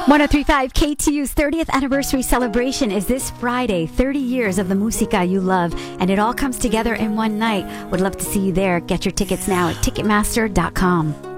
103.5 KTU's 30th anniversary celebration is this Friday. 30 years of the música you love, and it all comes together in one night. Would love to see you there. Get your tickets now at Ticketmaster.com.